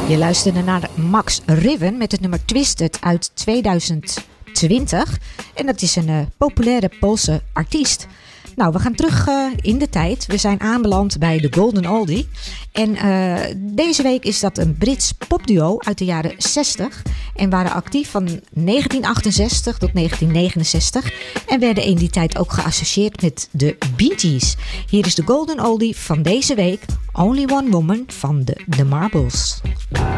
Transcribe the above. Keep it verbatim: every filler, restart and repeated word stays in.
Je luisterde naar Max Riven met het nummer Twisted uit tweeduizend twintig. En dat is een uh, populaire Poolse artiest. Nou, we gaan terug uh, in de tijd. We zijn aanbeland bij de Golden Oldie. En uh, deze week is dat een Brits popduo uit de jaren zestig. En waren actief van negentien achtenzestig tot negentien negenenzestig. En werden in die tijd ook geassocieerd met de Bee Gees. Hier is de Golden Oldie van deze week. Only One Woman van de The Marbles.